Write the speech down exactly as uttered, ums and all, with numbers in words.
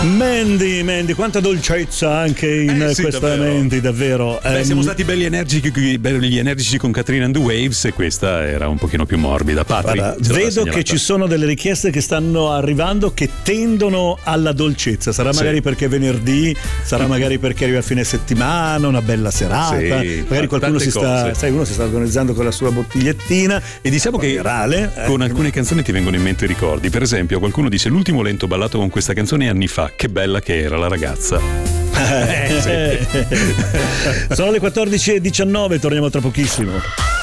Mandy, Mandy, quanta dolcezza anche in Eh sì, questa davvero. Mandy, davvero. Beh, Ehm, siamo stati belli energici, belli energici con Katrina and the Waves, e questa era un pochino più morbida. Patri, Guarda, ce l'ha vedo segnalata. che ci sono delle richieste che stanno arrivando che tendono alla dolcezza. Sarà Sì. magari perché è venerdì, sarà magari perché arriva a fine settimana, una bella serata. Sì, magari qualcuno tante si sta, cose. sai, uno si sta organizzando con la sua bottigliettina. E diciamo che virale, eh. con alcune canzoni ti vengono in mente i ricordi. Per esempio, qualcuno dice: l'ultimo lento ballato con questa canzone anni fa, che bella che era la ragazza. Eh, sì. Sono le quattordici e diciannove, torniamo tra pochissimo.